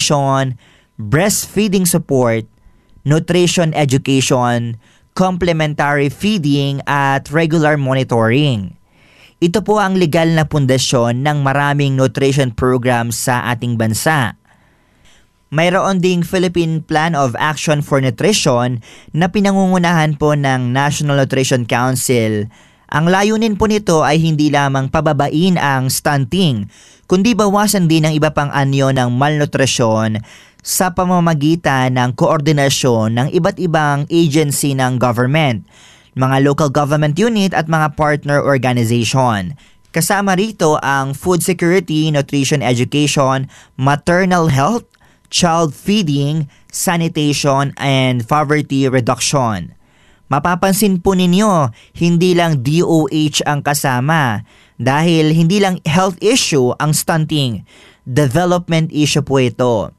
nutrition, breastfeeding support, nutrition education, complementary feeding at regular monitoring. Ito po ang legal na pundasyon ng maraming nutrition programs sa ating bansa. Mayroon ding Philippine Plan of Action for Nutrition na pinangungunahan po ng National Nutrition Council. Ang layunin po nito ay hindi lamang pababain ang stunting, kundi bawasan din ang iba pang anyo ng malnutrisyon sa pamamagitan ng koordinasyon ng iba't ibang agency ng government, mga local government unit at mga partner organization. Kasama rito ang food security, nutrition education, maternal health, child feeding, sanitation, and poverty reduction. Mapapansin po ninyo, hindi lang DOH ang kasama dahil hindi lang health issue ang stunting, development issue po ito.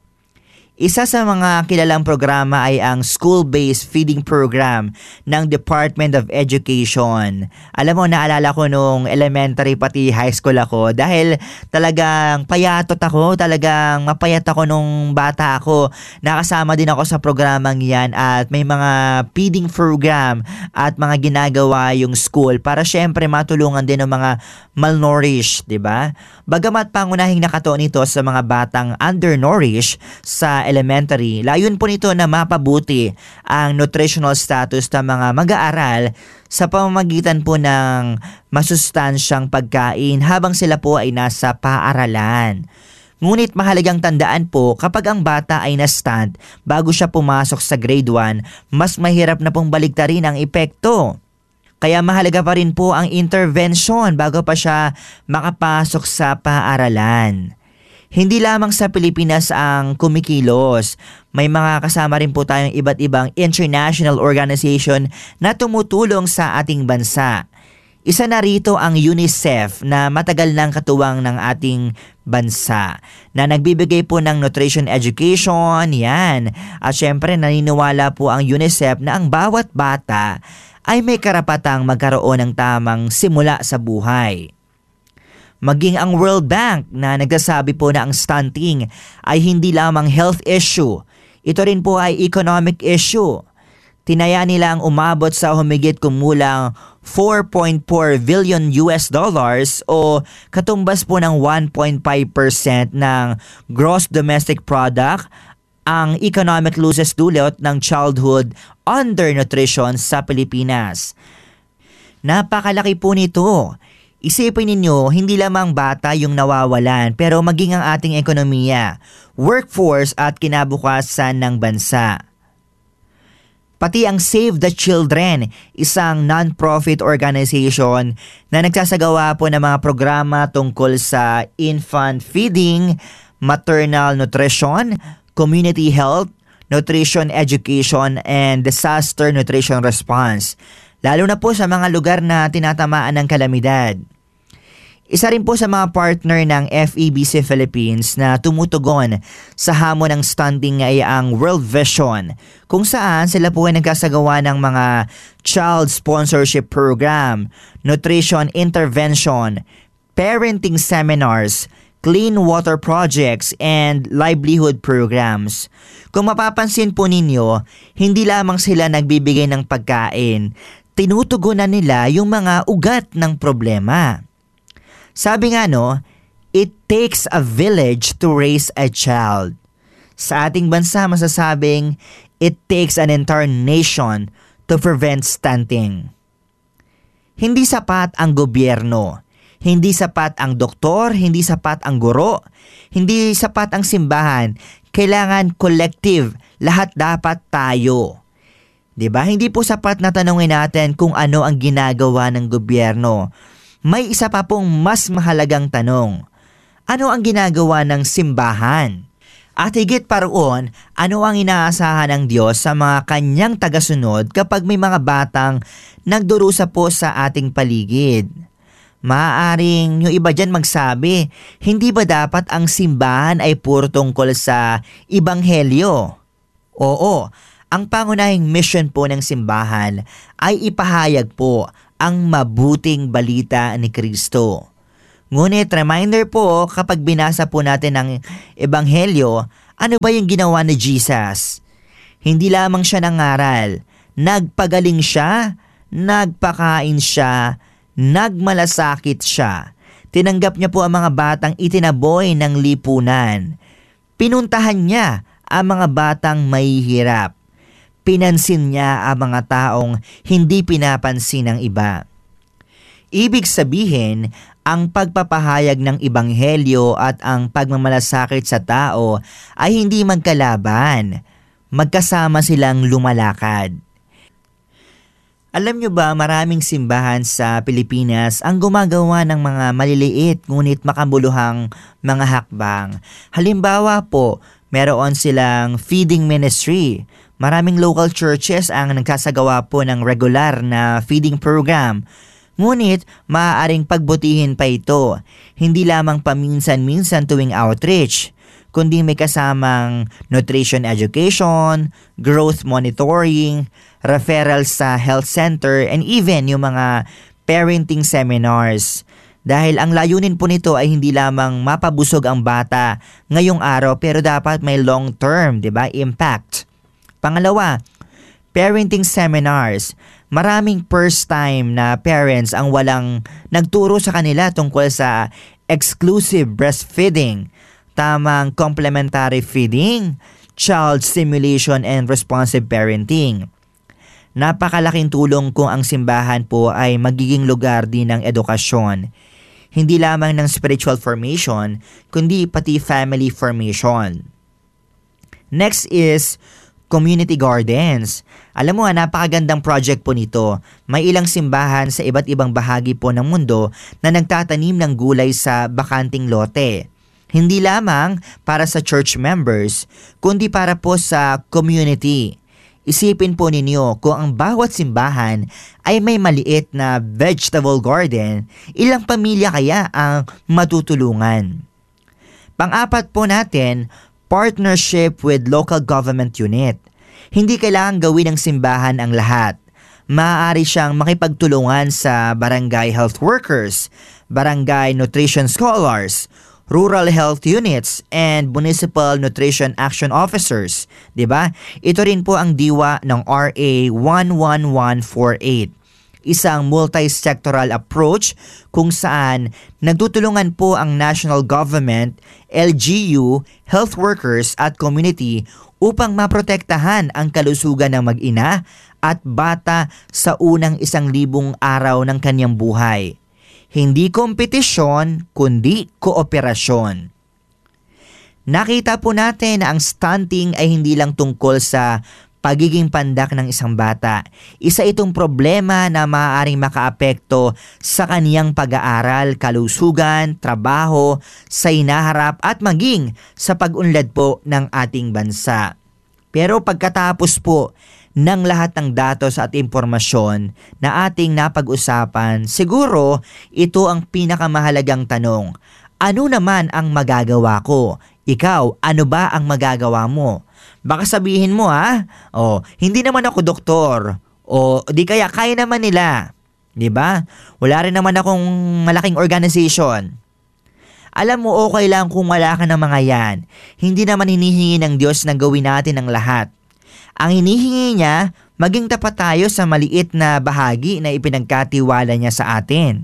Isa sa mga kilalang programa ay ang School-Based Feeding Program ng Department of Education. Alam mo, naalala ko nung elementary pati high school ako dahil talagang payatot ako, talagang mapayat ako nung bata ako. Nakasama din ako sa programang yan at may mga feeding program at mga ginagawa yung school para syempre matulungan din ng mga malnourished, di ba? Bagamat pangunahing nakatuon ito sa mga batang undernourished sa elementary, layon po nito na mapabuti ang nutritional status ng mga mag-aaral sa pamamagitan po ng masustansyang pagkain habang sila po ay nasa paaralan. Ngunit mahalagang tandaan po, kapag ang bata ay na-stunt bago siya pumasok sa grade 1, mas mahirap na pong baligtarin ang epekto. Kaya mahalaga pa rin po ang intervention bago pa siya makapasok sa paaralan. Hindi lamang sa Pilipinas ang kumikilos. May mga kasama rin po tayong iba't ibang international organization na tumutulong sa ating bansa. Isa na rito ang UNICEF na matagal nang katuwang ng ating bansa na nagbibigay po ng nutrition education, yan. At syempre naniniwala po ang UNICEF na ang bawat bata ay may karapatang magkaroon ng tamang simula sa buhay. Maging ang World Bank na nagsasabi po na ang stunting ay hindi lamang health issue, ito rin po ay economic issue. Tinaya nila ang umabot sa humigit kumulang 4.4 billion US dollars o katumbas po ng 1.5% ng gross domestic product ang economic losses dulot ng childhood undernutrition sa Pilipinas. Napakalaki po nito. Isipin ninyo, hindi lamang bata yung nawawalan pero maging ang ating ekonomiya, workforce at kinabukasan ng bansa. Pati ang Save the Children, isang non-profit organization na nagsasagawa po ng mga programa tungkol sa infant feeding, maternal nutrition, community health, nutrition education, and disaster nutrition response. Lalo na po sa mga lugar na tinatamaan ng kalamidad. Isa rin po sa mga partner ng FEBC Philippines na tumutugon sa hamon ng stunting ay ang World Vision, kung saan sila po ay nagkasagawa ng mga child sponsorship program, nutrition intervention, parenting seminars, clean water projects, and livelihood programs. Kung mapapansin po ninyo, hindi lamang sila nagbibigay ng pagkain, tinutugunan nila yung mga ugat ng problema. Sabi nga it takes a village to raise a child. Sa ating bansa masasabing, it takes an entire nation to prevent stunting. Hindi sapat ang gobyerno, hindi sapat ang doktor, hindi sapat ang guro, hindi sapat ang simbahan. Kailangan collective, lahat dapat tayo. Diba? Hindi po sapat na tanungin natin kung ano ang ginagawa ng gobyerno. May isa pa pong mas mahalagang tanong. Ano ang ginagawa ng simbahan? At higit pa roon, ano ang inaasahan ng Diyos sa mga kanyang tagasunod kapag may mga batang nagdurusa po sa ating paligid? Maaaring yung iba dyan magsabi, hindi ba dapat ang simbahan ay puro tungkol sa ebanghelyo? Oo, ang pangunahing mission po ng simbahan ay ipahayag po ang mabuting balita ni Kristo. Ngunit reminder po, kapag binasa po natin ang ebanghelyo, Ano ba yung ginawa ni Jesus? Hindi lamang siya nangaral, nagpagaling siya, nagpakain siya, nagmalasakit siya. Tinanggap niya po ang mga batang itinaboy ng lipunan. Pinuntahan niya ang mga batang mahihirap. Pinansin niya ang mga taong hindi pinapansin ng iba. Ibig sabihin, ang pagpapahayag ng ebanghelyo at ang pagmamalasakit sa tao ay hindi magkalaban. Magkasama silang lumalakad. Alam nyo ba, maraming simbahan sa Pilipinas ang gumagawa ng mga maliliit ngunit makabuluhang mga hakbang. Halimbawa po, meron silang feeding ministry. Maraming local churches ang nagsasagawa po ng regular na feeding program. Ngunit, maaaring pagbutihin pa ito. Hindi lamang paminsan-minsan tuwing outreach, kundi may kasamang nutrition education, growth monitoring, referrals sa health center, and even yung mga parenting seminars. Dahil ang layunin po nito ay hindi lamang mapabusog ang bata ngayong araw, pero dapat may long-term, impact. Pangalawa, parenting seminars. Maraming first-time na parents ang walang nagturo sa kanila tungkol sa exclusive breastfeeding, tamang complementary feeding, child stimulation, and responsive parenting. Napakalaking tulong kung ang simbahan po ay magiging lugar din ng edukasyon. Hindi lamang ng spiritual formation, kundi pati family formation. Next is community gardens. Alam mo, napakagandang project po nito. May ilang simbahan sa iba't ibang bahagi po ng mundo na nagtatanim ng gulay sa bakanting lote. Hindi lamang para sa church members, kundi para po sa community. Isipin po ninyo, kung ang bawat simbahan ay may maliit na vegetable garden, ilang pamilya kaya ang matutulungan? Pang-apat po natin, partnership with local government unit. Hindi kailangan gawin ng simbahan ang lahat. Maaari siyang makipagtulungan sa barangay health workers, barangay nutrition scholars, rural health units, and municipal nutrition action officers. Diba? Ito rin po ang diwa ng RA 11148. Isang multi-sectoral approach kung saan nagtutulungan po ang national government, LGU, health workers at community upang maprotektahan ang kalusugan ng mag-ina at bata sa unang 1,000 araw ng kanyang buhay. Hindi kompetisyon, kundi kooperasyon. Nakita po natin na ang stunting ay hindi lang tungkol sa pagiging pandak ng isang bata. Isa itong problema na maaaring makaapekto sa kaniyang pag-aaral, kalusugan, trabaho, sa hinaharap at maging sa pag-unlad po ng ating bansa. Pero pagkatapos po ng lahat ng datos at impormasyon na ating napag-usapan, siguro ito ang pinakamahalagang tanong. Ano naman ang magagawa ko? Ikaw, ano ba ang magagawa mo? Baka sabihin mo hindi naman ako doktor. O di kaya naman nila. Diba? Wala rin naman akong malaking organization. Alam mo, okay lang kung wala ka ng mga yan. Hindi naman hinihingi ng Diyos na gawin natin ang lahat. Ang hinihingi niya, maging tapat tayo sa maliit na bahagi na ipinagkatiwala niya sa atin.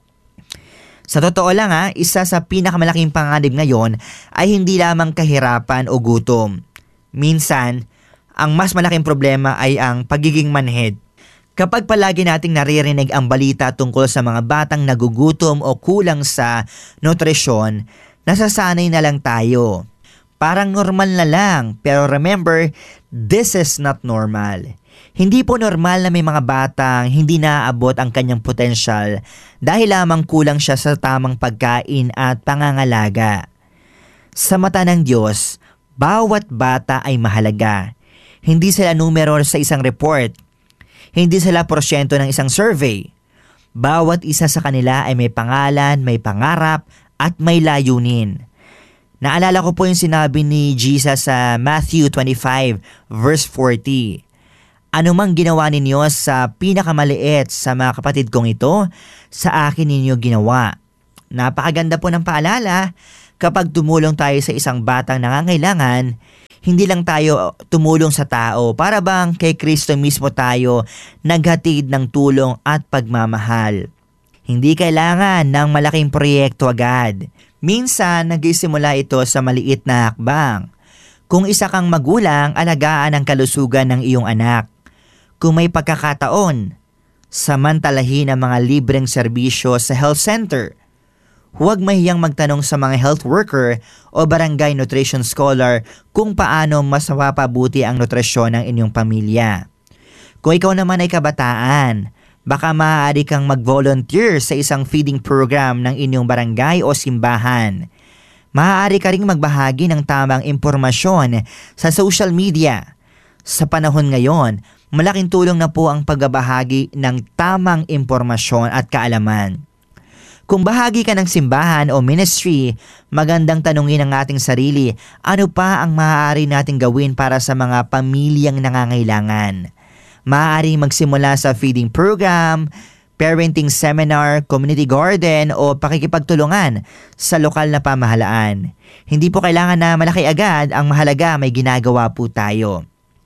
Sa totoo lang isa sa pinakamalaking panganib ngayon ay hindi lamang kahirapan o gutom. Minsan, ang mas malaking problema ay ang pagiging manhid. Kapag palagi nating naririnig ang balita tungkol sa mga batang nagugutom o kulang sa nutrisyon, nasasanay na lang tayo. Parang normal na lang, pero remember, this is not normal. Hindi po normal na may mga batang hindi naaabot ang kanyang potensyal dahil lamang kulang siya sa tamang pagkain at pangangalaga. Sa mata ng Diyos, bawat bata ay mahalaga. Hindi sila numero sa isang report. Hindi sila porsyento ng isang survey. Bawat isa sa kanila ay may pangalan, may pangarap, at may layunin. Naalala ko po yung sinabi ni Jesus sa Matthew 25 verse 40. Ano mang ginawa ninyo sa pinakamaliit sa mga kapatid kong ito, sa akin ninyo ginawa. Napakaganda po ng paalala. Kapag tumulong tayo sa isang batang nangangailangan, hindi lang tayo tumulong sa tao, para bang kay Kristo mismo tayo naghatid ng tulong at pagmamahal. Hindi kailangan ng malaking proyekto agad. Minsan, nagsisimula ito sa maliit na hakbang. Kung isa kang magulang, alagaan ang kalusugan ng iyong anak. Kung may pagkakataon, samantalahin ang mga libreng serbisyo sa health center. Huwag mahiyang magtanong sa mga health worker o barangay nutrition scholar kung paano mas mapapabuti ang nutrisyon ng inyong pamilya. Kung ikaw naman ay kabataan, baka maaari kang mag-volunteer sa isang feeding program ng inyong barangay o simbahan. Maaari ka ring magbahagi ng tamang impormasyon sa social media. Sa panahon ngayon, malaking tulong na po ang pagbabahagi ng tamang impormasyon at kaalaman. Kung bahagi ka ng simbahan o ministry, magandang tanungin ang ating sarili, ano pa ang maaari nating gawin para sa mga pamilyang nangangailangan? Maaari magsimula sa feeding program, parenting seminar, community garden o pakikipagtulungan sa lokal na pamahalaan. Hindi po kailangan na malaki agad, ang mahalaga may ginagawa po tayo.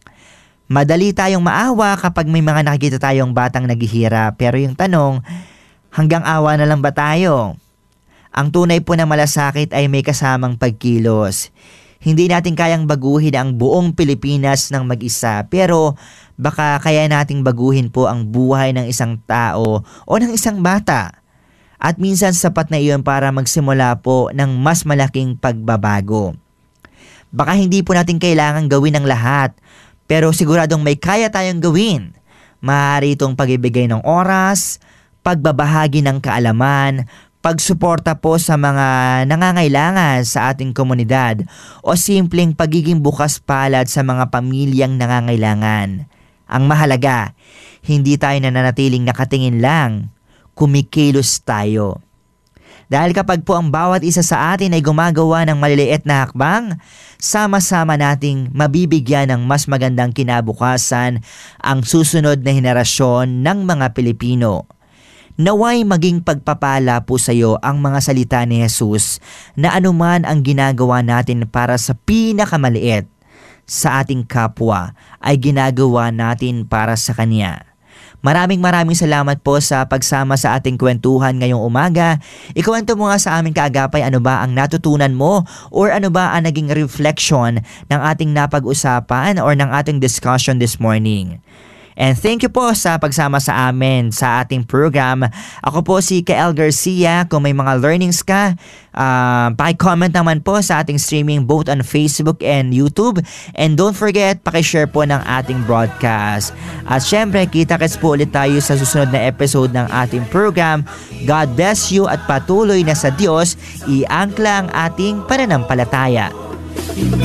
Madali tayong maawa kapag may mga nakikita tayong batang naghihirap, pero yung tanong, hanggang awa na lang ba tayo? Ang tunay po na malasakit ay may kasamang pagkilos. Hindi natin kayang baguhin ang buong Pilipinas ng mag-isa, pero baka kaya nating baguhin po ang buhay ng isang tao o ng isang bata. At minsan sapat na iyon para magsimula po ng mas malaking pagbabago. Baka hindi po natin kailangan gawin ang lahat, pero siguradong may kaya tayong gawin. Maaari itong pag-ibigay ng oras, pagbabahagi ng kaalaman, pagsuporta po sa mga nangangailangan sa ating komunidad o simpleng pagiging bukas palad sa mga pamilyang nangangailangan. Ang mahalaga, hindi tayo nananatiling nakatingin lang, kumikilos tayo. Dahil kapag po ang bawat isa sa atin ay gumagawa ng maliliit na hakbang, sama-sama nating mabibigyan ng mas magandang kinabukasan ang susunod na henerasyon ng mga Pilipino. Naway maging pagpapala po sa iyo ang mga salita ni Jesus na anuman ang ginagawa natin para sa pinakamaliit sa ating kapwa ay ginagawa natin para sa Kanya. Maraming salamat po sa pagsama sa ating kwentuhan ngayong umaga. Ikwento mo nga sa aming kaagapay ano ba ang natutunan mo or ano ba ang naging reflection ng ating napag-usapan or ng ating discussion this morning. And thank you po sa pagsama sa amin sa ating program. Ako po si Kael Garcia. Kung may mga learnings ka, paki-comment naman po sa ating streaming both on Facebook and YouTube. And don't forget, paki-share po ng ating broadcast. At syempre, kita-kits po ulit tayo sa susunod na episode ng ating program. God bless you at patuloy na sa Diyos, iangkla ang ating pananampalataya.